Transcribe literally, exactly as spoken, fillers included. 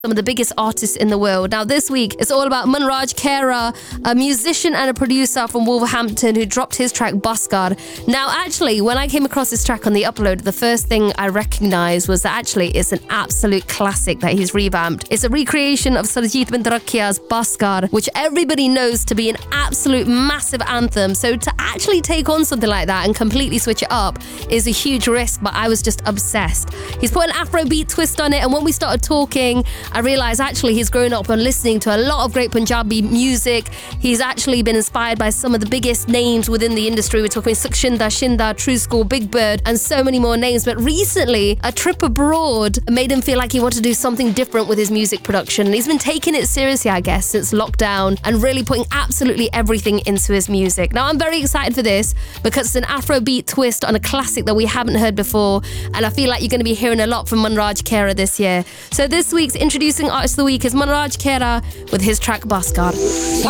some of the biggest artists in the world. Now this week it's all about Manraj Khera, a musician and a producer from Wolverhampton who dropped his track Buskar. Now actually when I came across this track on the upload, the first thing I recognized was that actually it's an absolute classic that he's revamped. It's a recreation of Sarjeet Bindrakhia's Buskar, which everybody knows to be an absolute massive anthem. So to actually take on something like that and completely switch it up is a huge risk, but I was just obsessed. He's put an Afrobeat twist on it, and when we started talking I realized actually he's grown up and listening to a lot of great Punjabi music. He's actually been inspired by some of the biggest names within the industry. We're talking Sukhshinda, Shinda, True School, Big Bird, and so many more names. But recently, a trip abroad made him feel like he wanted to do something different with his music production. And he's been taking it seriously, I guess, since lockdown and really putting absolutely everything into his music. Now, I'm very excited for this because it's an Afrobeat twist on a classic that we haven't heard before. And I feel like you're going to be hearing a lot from Manraj Khera this year. So this week's Introducing Artist of the Week is Manraj Khera with his track Buskar.